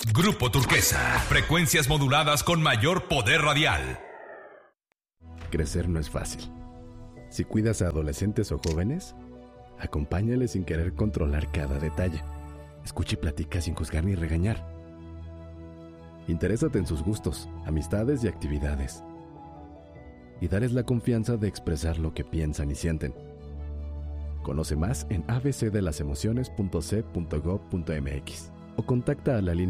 Grupo Turquesa, frecuencias moduladas con mayor poder radial. Crecer no es fácil. Si cuidas a adolescentes o jóvenes, acompáñales sin querer controlar cada detalle. Escucha y platica sin juzgar ni regañar. Interésate en sus gustos, amistades y actividades. Y darles la confianza de expresar lo que piensan y sienten. Conoce más en abcdelasemociones.c.gov.mx o contacta a la línea